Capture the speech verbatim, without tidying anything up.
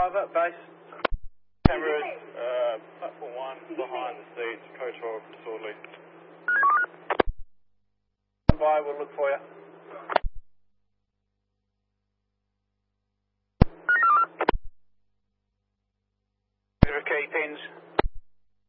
Over, base. Cameras, uh, platform one, behind the seats, coach hold, disorderly. By, we'll look for you. Zero key pins.